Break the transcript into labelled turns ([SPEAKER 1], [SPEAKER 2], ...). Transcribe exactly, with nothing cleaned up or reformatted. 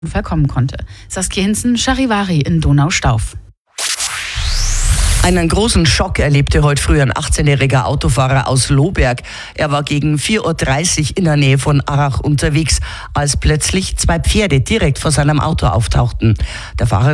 [SPEAKER 1] Unfall kommen konnte. Saskia Hinzen, Charivari in Donaustauf.
[SPEAKER 2] Einen großen Schock erlebte heute früh ein achtzehnjähriger Autofahrer aus Lohberg. Er war gegen vier Uhr dreißig in der Nähe von Arach unterwegs, als plötzlich zwei Pferde direkt vor seinem Auto auftauchten. Der Fahrer